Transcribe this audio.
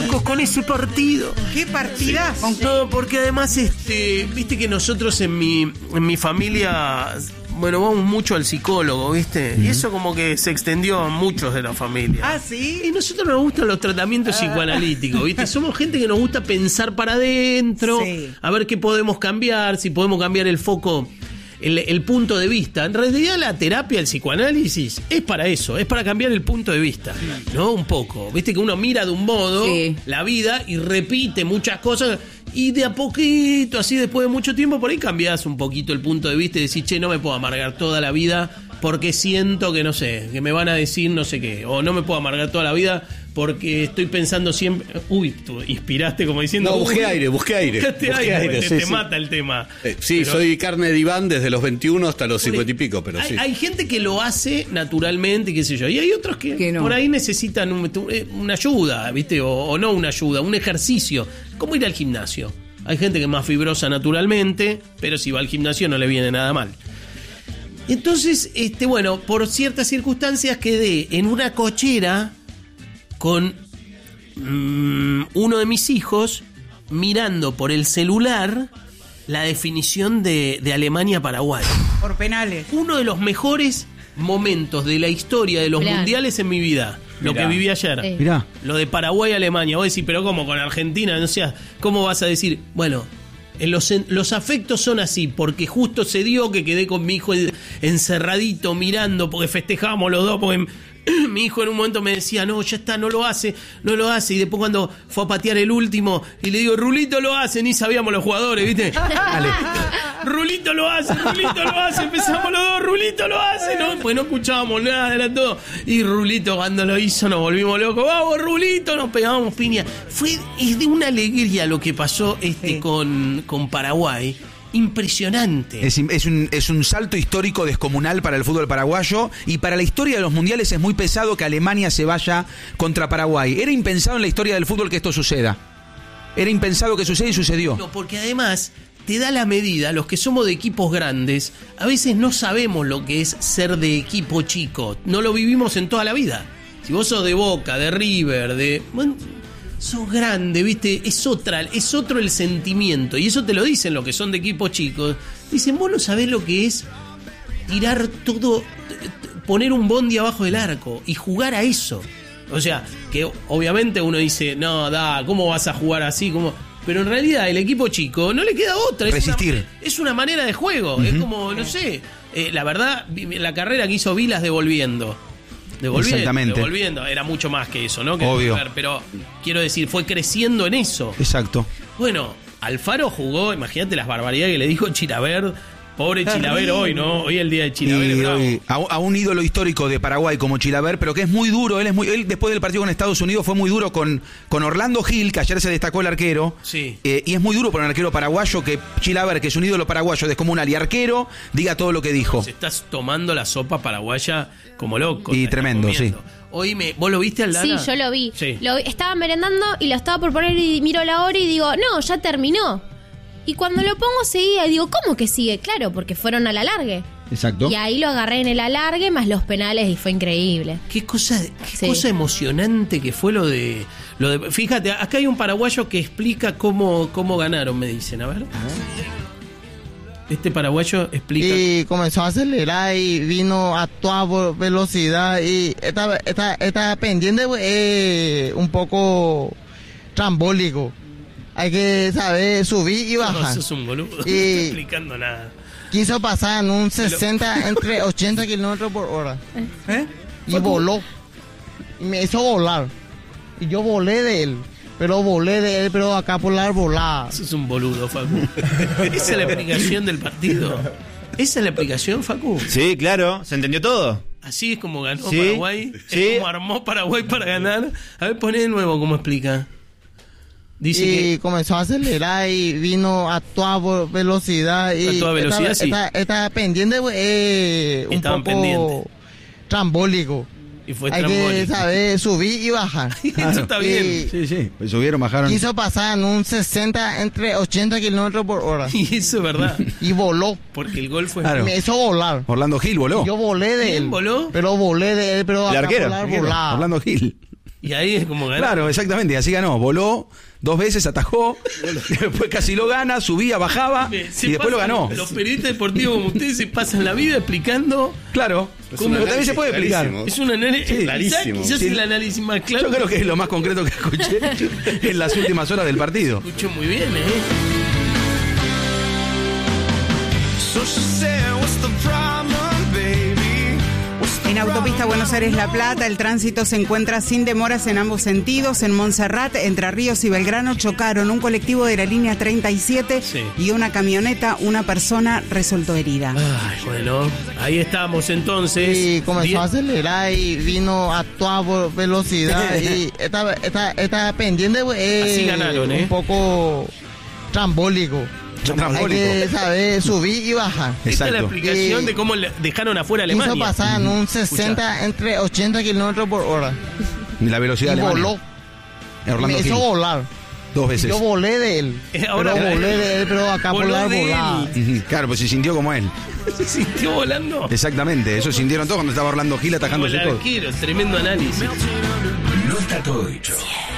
locos con ese partido. ¿Qué partidazo? No, porque además, viste que nosotros en mi familia, bueno, vamos mucho al psicólogo, ¿viste? Y eso como que se extendió a muchos de la familia. ¿Ah, sí? Y nosotros nos gustan los tratamientos psicoanalíticos, ¿viste? Somos gente que nos gusta pensar para adentro, a ver qué podemos cambiar, si podemos cambiar el foco, el punto de vista. En realidad la terapia, el psicoanálisis, es para eso, es para cambiar el punto de vista, ¿no? Un poco. Viste que uno mira de un modo la vida y repite muchas cosas y de a poquito, así después de mucho tiempo, por ahí cambiás un poquito el punto de vista y decís, che, no me puedo amargar toda la vida porque siento que no sé, que me van a decir no sé qué, o no me puedo amargar toda la vida porque estoy pensando siempre... Uy, tú inspiraste como diciendo... No, busqué aire. Te mata el tema. Sí, pero soy carne de diván desde los 21 hasta los 50 y pico, pero sí. Hay gente que lo hace naturalmente, qué sé yo, y hay otros que no. Por ahí necesitan una ayuda, ¿viste? O no una ayuda, un ejercicio. ¿Cómo ir al gimnasio? Hay gente que es más fibrosa naturalmente, pero si va al gimnasio no le viene nada mal. Entonces, bueno, por ciertas circunstancias quedé en una cochera con uno de mis hijos mirando por el celular la definición de Alemania-Paraguay. Por penales. Uno de los mejores momentos de la historia de los mundiales en mi vida. Lo que viví ayer. Mirá. Lo de Paraguay-Alemania. Vos decís, pero ¿cómo con Argentina? No sé, ¿cómo vas a decir? Bueno, los afectos son así, porque justo se dio que quedé con mi hijo encerradito mirando, porque festejábamos los dos, porque mi hijo en un momento me decía, no, ya está, no lo hace, y después cuando fue a patear el último, y le digo, Rulito lo hace, ni sabíamos los jugadores, ¿viste? Dale. Rulito lo hace, empezamos los dos, Rulito lo hace, ¿no? Pues no escuchábamos nada, era todo. Y Rulito cuando lo hizo nos volvimos locos, vamos Rulito, nos pegábamos piña. Es de una alegría lo que pasó con Paraguay. Impresionante. Es un salto histórico descomunal para el fútbol paraguayo, y para la historia de los mundiales es muy pesado que Alemania se vaya contra Paraguay. Era impensado en la historia del fútbol que esto suceda. Era impensado que suceda y sucedió. No, porque además te da la medida, los que somos de equipos grandes, a veces no sabemos lo que es ser de equipo chico. No lo vivimos en toda la vida. Si vos sos de Boca, de River, bueno, sos grande, ¿viste? Es otro el sentimiento. Y eso te lo dicen los que son de equipos chicos. Dicen, vos no sabés lo que es tirar todo, poner un bondi abajo del arco y jugar a eso. O sea, que obviamente uno dice, no, ¿cómo vas a jugar así? Pero en realidad el equipo chico no le queda otra. Resistir. Es una manera de juego. Es como, no sé, la verdad, la carrera que hizo Vilas devolviendo, era mucho más que eso, ¿no? Obvio. Pero quiero decir, fue creciendo en eso. Exacto. Bueno, Alfaro jugó, imagínate las barbaridades que le dijo Chilaver. Pobre Chilaver hoy, ¿no? Hoy es el día de Chilaver. A un ídolo histórico de Paraguay como Chilaver, pero que es muy duro. Él después del partido con Estados Unidos fue muy duro con Orlando Gil, que ayer se destacó el arquero. Sí. Y es muy duro para un arquero paraguayo que Chilaver, que es un ídolo paraguayo descomunal y arquero, diga todo lo que dijo. Se estás tomando la sopa paraguaya como loco. Y tremendo, sí. Oíme, ¿vos lo viste, Aldana? Sí, yo lo vi. Sí. Estaba merendando y lo estaba por poner y miro la hora y digo, no, ya terminó. Y cuando lo pongo seguía y digo, ¿cómo que sigue? Claro, porque fueron al alargue. Exacto. Y ahí lo agarré en el alargue más los penales y fue increíble. Qué cosa emocionante que fue lo de. Fíjate, acá hay un paraguayo que explica cómo ganaron, me dicen. A ver. Este paraguayo explica. Y comenzó a acelerar y vino a toda velocidad y esta pendiente un poco trambólico. Hay que saber subir y bajar. No, eso es un boludo. No estoy explicando nada. Quiso pasar en un 60 entre 80 kilómetros por hora. Y voló. Y me hizo volar. Y yo volé de él. Pero acá por la volada. Eso es un boludo, Facu. Esa es la explicación del partido. ¿Esa es la explicación, Facu? Sí, claro. ¿Se entendió todo? Así es como ganó Paraguay. Sí. Es como armó Paraguay para ganar. A ver, poné de nuevo cómo explica. Dice que comenzó a acelerar y vino a toda velocidad. Y a toda velocidad, sí. Esta pendiente un poco trambólico. Y fue Hay que saber subir y bajar. Eso está bien. Sí. Pues subieron, bajaron. Quiso pasar en un 60 entre 80 kilómetros por hora. Y eso es verdad. Y voló. Porque el gol fue... Claro. Me hizo volar. Orlando Gil voló. Yo volé de él. ¿Voló? Pero volé de él, pero el acá arquero. volaba. Orlando Gil. Y ahí es como ganar. Claro, exactamente, y así ganó. Voló 2 veces, atajó, después casi lo gana, subía, bajaba y después lo ganó. Los periodistas deportivos como ustedes se pasan la vida explicando. Claro, pero también se puede explicar. Es un análisis clarísimo. Quizás el análisis más claro. Yo creo que es lo más concreto que escuché en las últimas horas del partido. Escucho muy bien, En autopista Buenos Aires-La Plata, el tránsito se encuentra sin demoras en ambos sentidos. En Montserrat, Entre Ríos y Belgrano, chocaron un colectivo de la línea 37 y una camioneta. Una persona resultó herida. Ay, bueno, ahí estamos entonces. Y comenzó a acelerar y vino a toda velocidad. Y esta pendiente Así ganaron, un poco trambólico. Hay que saber subir y bajar. Esta es la explicación de cómo dejaron afuera a Alemania. Hizo pasar en un 60 entre 80 kilómetros por hora. La velocidad Y de Alemania. voló. Me hizo volar. 2 veces. Yo volé de él. Pero acá volar. Claro, pues se sintió como él. ¿Se sintió volando? Exactamente, eso sintieron todos cuando estaba Orlando Gil Como atajándose el todo. arquero, tremendo análisis. No está todo dicho.